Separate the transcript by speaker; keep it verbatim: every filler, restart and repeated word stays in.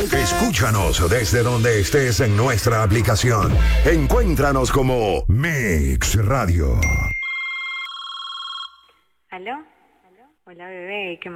Speaker 1: Escúchanos desde donde estés en nuestra aplicación. Encuéntranos como Mix Radio.
Speaker 2: ¿Aló? Hola, bebé. ¿Qué